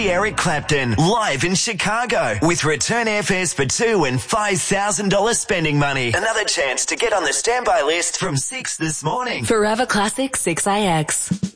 see Eric Clapton live in Chicago with return airfares for two and $5,000 spending money. Another chance to get on the standby list from 6 this morning. Forever Classic 6IX.